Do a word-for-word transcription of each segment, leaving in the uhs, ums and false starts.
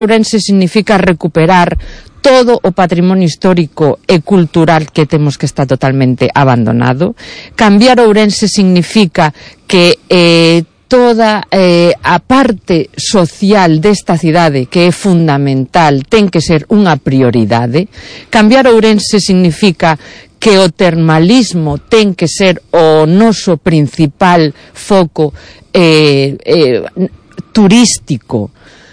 Ourense significa recuperar todo o patrimonio histórico e cultural que temos que está totalmente abandonado. Cambiar Ourense significa que eh, toda eh, a parte social desta cidade, que é fundamental, ten que ser unha prioridade. Cambiar Ourense significa que o termalismo ten que ser o noso principal foco eh, eh, turístico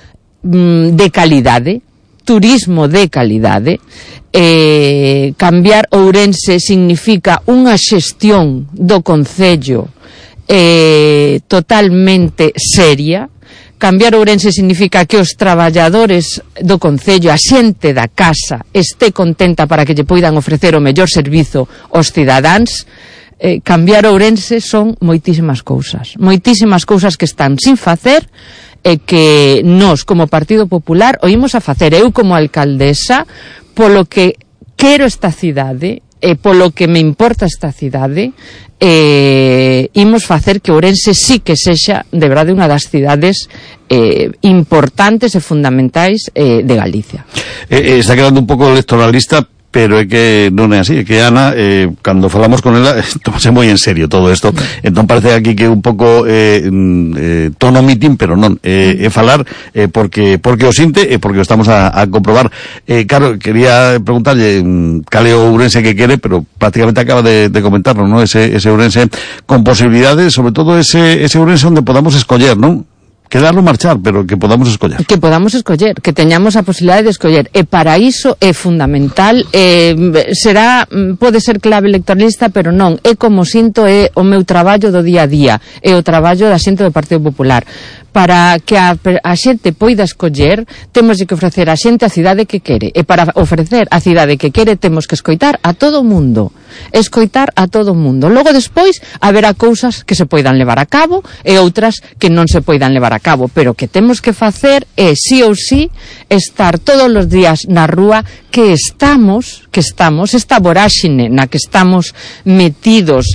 de calidade, turismo de calidade. Eh, cambiar Ourense significa unha xestión do concello eh, totalmente seria. Cambiar Ourense significa que os traballadores do concello, a xente da casa, este contenta para que lle poidan ofrecer o mellor servizo aos cidadáns. Eh, cambiar Ourense son moitísimas cousas, moitísimas cousas que están sin facer e que nós, como Partido Popular, o imos a facer. Eu, como alcaldesa, polo que quero esta cidade e polo que me importa esta cidade, eh, imos facer que Ourense sí que sexa de verdade unha das cidades eh, importantes e fundamentais eh, de Galicia. Eh, eh, está quedando un pouco electoralista, pero é que non é así, é que Ana, eh, cando falamos con ela, tomase moi en serio todo isto, entón parece aquí que un pouco eh, eh, tono mitin, pero non, eh, é falar eh, porque porque o sinte e porque o estamos a, a comprobar. Eh, claro, quería preguntarlle cal é o Ourense que quere, pero prácticamente acaba de, de comentarlo, ¿no? Ese, ese Ourense con posibilidades, sobre todo ese, ese Ourense onde podamos escoller, non? Quedarlo marchar, pero que podamos escoller. Que podamos escoller, que teñamos a posibilidade de escoller. E para iso é fundamental, eh, será, pode ser clave electoralista, pero non, é como sinto, é o meu traballo do día a día, é o traballo da xente do Partido Popular. Para que a, a xente poida escoller, temos que ofrecer a xente a cidade que quere. E para ofrecer a cidade que quere, temos que escoitar a todo o mundo. Escoitar a todo o mundo. Logo, despois, haberá cousas que se poidan levar a cabo e outras que non se poidan levar a cabo. Pero que temos que facer é, sí ou sí, estar todos os días na rúa, que estamos, que estamos, esta voráxine na que estamos metidos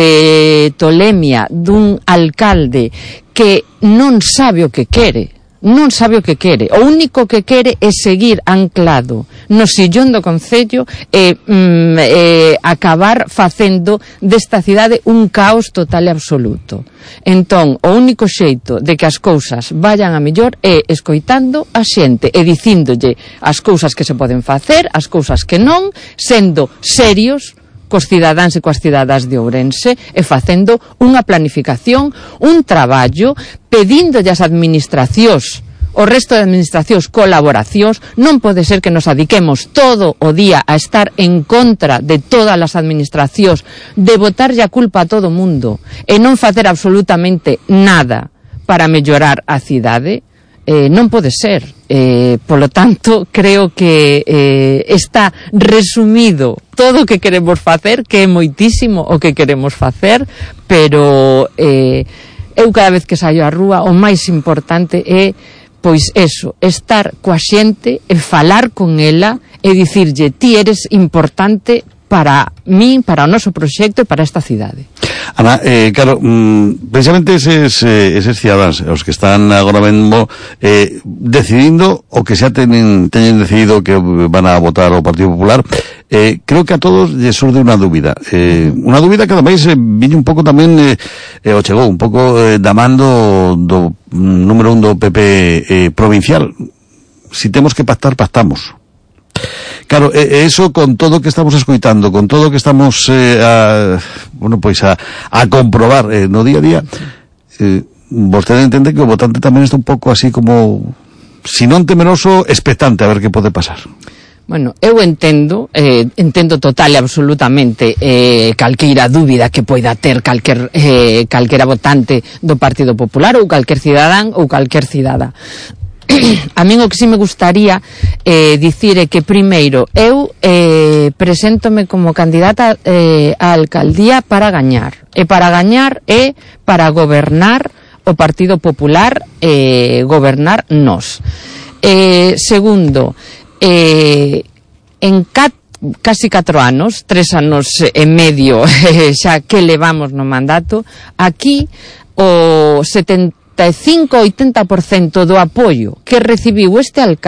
de tolemia dun alcalde que non sabe o que quere, non sabe o que quere. O único que quere é seguir anclado no sillón do concello e, mm, e acabar facendo desta cidade un caos total e absoluto. Entón, o único xeito de que as cousas vayan a mellor é escoitando a xente e dicíndolle as cousas que se poden facer, as cousas que non, sendo serios cos cidadáns e coas cidadás de Ourense e facendo unha planificación, un traballo, pedíndolle ás administracións, o resto de administracións, colaboracións. Non pode ser que nos adiquemos todo o día a estar en contra de todas as administracións, de botarlle a culpa a todo o mundo e non facer absolutamente nada para mellorar a cidade. Eh, non pode ser. Eh, polo tanto, creo que eh, está resumido todo o que queremos facer, que é moitísimo o que queremos facer, pero eh, eu cada vez que saio á rúa, o máis importante é, pois eso, estar coa xente e falar con ela e dicirlle, ti eres importante para mí, para o noso proxecto e para esta cidade. Ana, eh, claro, mm, precisamente eses, eh, eses cidadáns, os que están agora mesmo eh, decidindo o que xa teñen, teñen decidido que van a votar ao Partido Popular, eh, creo que a todos lles surde unha dúbida. Eh, unha dúbida que ademais eh, viñe un pouco tamén, eh, eh, o chegou un pouco eh, da man do, do número un do P P eh, provincial. Si temos que pactar, pactamos. Claro, e eso con todo o que estamos escoitando, con todo o que estamos eh, a, bueno, pois a, a comprobar eh, no día a día, eh, vostede entende que o votante tamén está un pouco así como, si non temeroso, expectante a ver que pode pasar. Bueno, eu entendo, eh, entendo total e absolutamente eh, calqueira dúbida que poida ter calquer, eh, calquera votante do Partido Popular ou calquer cidadán ou calquer cidadá. A min o que si me gustaría eh, dicir é que primeiro eu eh, preséntome como candidata eh, á alcaldía para gañar, e para gañar é para gobernar o Partido Popular, eh, gobernar nós. Eh, segundo, eh, en cat casi catro anos, tres anos e medio xa que levamos no mandato, aquí o setenta e cinco a oitenta por cento do apoio que recibiu este alcalde